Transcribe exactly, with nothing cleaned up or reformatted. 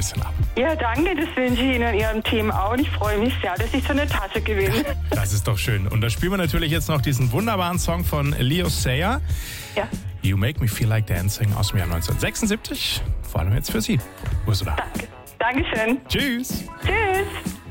bisschen ab. Ja, danke, das wünsche ich Ihnen und Ihrem Team auch. Und ich freue mich sehr, dass ich so eine Tasse gewinne. Das ist doch schön. Und da spielen wir natürlich jetzt noch diesen wunderbaren Song von Leo Sayer. Ja. You Make Me Feel Like Dancing aus dem Jahr neunzehnhundertsechsundsiebzig. Vor allem jetzt für Sie, Ursula. Danke. Dankeschön. Tschüss. Tschüss.